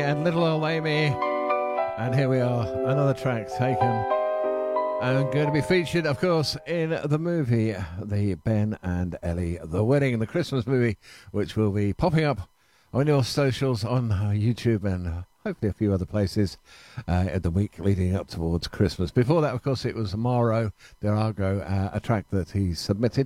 And Little Old Amy. And here we are, another track taken and going to be featured, of course, in the movie, the Ben and Ellie The Wedding, the Christmas movie, which will be popping up on your socials, on YouTube, and hopefully a few other places in the week leading up towards Christmas. Before that, of course, it was Mauro Durago, a track that he submitted